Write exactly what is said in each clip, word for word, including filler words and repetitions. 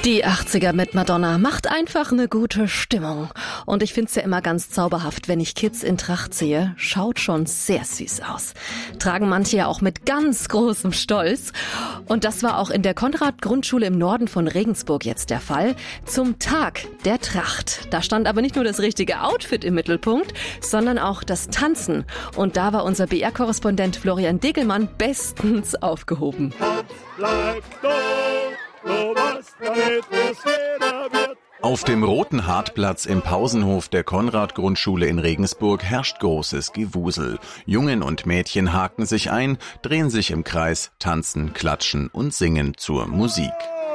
Die achtziger mit Madonna macht einfach eine gute Stimmung. Und ich find's ja immer ganz zauberhaft, wenn ich Kids in Tracht sehe. Schaut schon sehr süß aus. Tragen manche ja auch mit ganz großem Stolz. Und das war auch in der Konrad-Grundschule im Norden von Regensburg jetzt der Fall. Zum Tag der Tracht. Da stand aber nicht nur das richtige Outfit im Mittelpunkt, sondern auch das Tanzen. Und da war unser B R-Korrespondent Florian Degelmann bestens aufgehoben. Bleib doch, du weißt nicht, wie's jeder wird. Auf dem Roten Hartplatz im Pausenhof der Konrad-Grundschule in Regensburg herrscht großes Gewusel. Jungen und Mädchen haken sich ein, drehen sich im Kreis, tanzen, klatschen und singen zur Musik.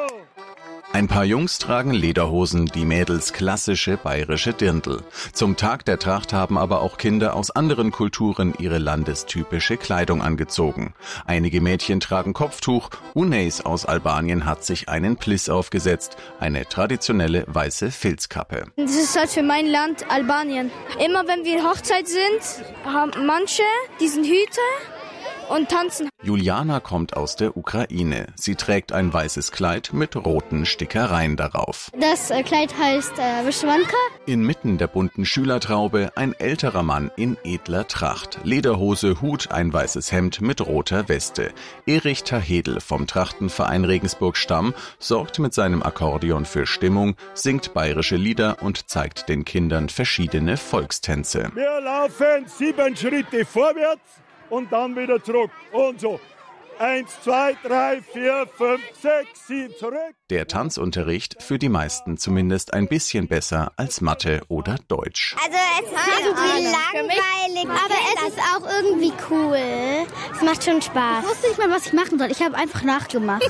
Ein paar Jungs tragen Lederhosen, die Mädels klassische bayerische Dirndl. Zum Tag der Tracht haben aber auch Kinder aus anderen Kulturen ihre landestypische Kleidung angezogen. Einige Mädchen tragen Kopftuch, Uneis aus Albanien hat sich einen Pliss aufgesetzt, eine traditionelle weiße Filzkappe. Das ist halt für mein Land Albanien. Immer wenn wir Hochzeit sind, haben manche diesen Hüte und tanzen. Juliana kommt aus der Ukraine. Sie trägt ein weißes Kleid mit roten Stickereien darauf. Das äh, Kleid heißt äh, Wishwanka. Inmitten der bunten Schülertraube ein älterer Mann in edler Tracht. Lederhose, Hut, ein weißes Hemd mit roter Weste. Erich Tahedl vom Trachtenverein Regensburg-Stamm sorgt mit seinem Akkordeon für Stimmung, singt bayerische Lieder und zeigt den Kindern verschiedene Volkstänze. Wir laufen sieben Schritte vorwärts und dann wieder zurück. Und so. Eins, zwei, drei, vier, fünf, sechs, sieben, zurück. Der Tanzunterricht für die meisten zumindest ein bisschen besser als Mathe oder Deutsch. Also es ist irgendwie langweilig, aber es ist auch irgendwie cool. Es macht schon Spaß. Ich wusste nicht mal, was ich machen soll. Ich habe einfach nachgemacht.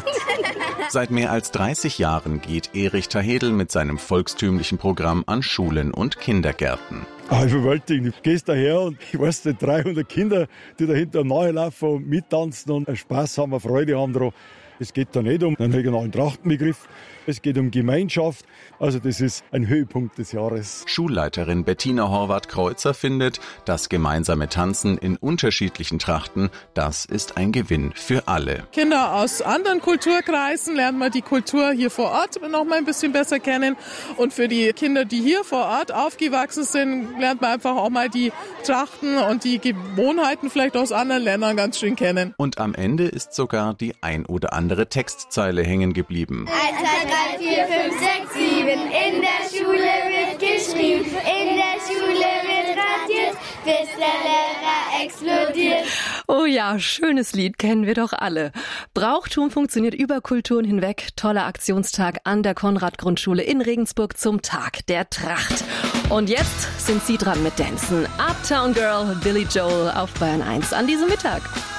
Seit mehr als dreißig Jahren geht Erich Tahedl mit seinem volkstümlichen Programm an Schulen und Kindergärten. Ah, überwältigend. Du gehst daher und ich weiß nicht, dreihundert Kinder, die da hinter nahe laufen und mittanzen und Spaß haben, Freude haben daran. Es geht da nicht um einen regionalen Trachtenbegriff, es geht um Gemeinschaft. Also das ist ein Höhepunkt des Jahres. Schulleiterin Bettina Horvath-Kreuzer findet, das gemeinsame Tanzen in unterschiedlichen Trachten, das ist ein Gewinn für alle. Kinder aus anderen Kulturkreisen lernen mal die Kultur hier vor Ort noch mal ein bisschen besser kennen. Und für die Kinder, die hier vor Ort aufgewachsen sind, lernt man einfach auch mal die Trachten und die Gewohnheiten vielleicht aus anderen Ländern ganz schön kennen. Und am Ende ist sogar die ein oder andere Textzeile hängen geblieben. eins, zwei, drei, vier, fünf, sechs, sieben. In der Schule wird geschrieben, in der Schule wird radiert, bis der Lehrer explodiert. Oh ja, schönes Lied, kennen wir doch alle. Brauchtum funktioniert über Kulturen hinweg. Toller Aktionstag an der Konrad-Grundschule in Regensburg zum Tag der Tracht. Und jetzt sind Sie dran mit Dancen. Uptown Girl, Billy Joel auf Bayern eins an diesem Mittag.